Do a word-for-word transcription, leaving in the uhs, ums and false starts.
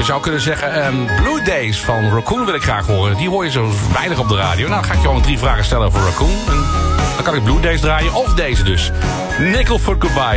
zou kunnen zeggen... Um, Blue Days van Raccoon wil ik graag horen. Die hoor je zo weinig op de radio. Nou, dan ga ik je gewoon drie vragen stellen over Raccoon. En dan kan ik Blue Days draaien, of deze dus. Nickel for Goodbye.